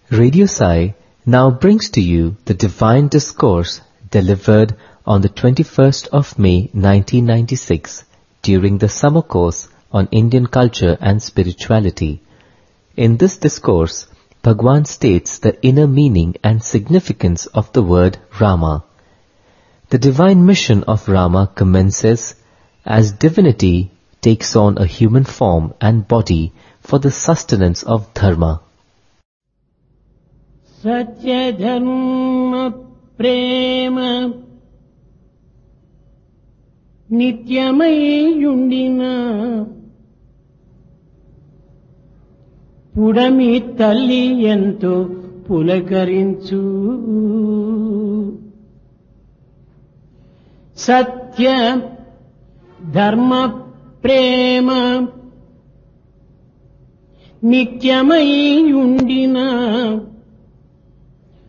Radio Sai now brings to you the Divine Discourse delivered on the 21st of May 1996 during the summer course on Indian culture and spirituality. In this discourse, Bhagwan states the inner meaning and significance of the word Rama. The divine mission of Rama commences as divinity takes on a human form and body for the sustenance of dharma. Satya dharma prema nityamai Pudami talli ento pulakarinchu Satya dharma prema nityamai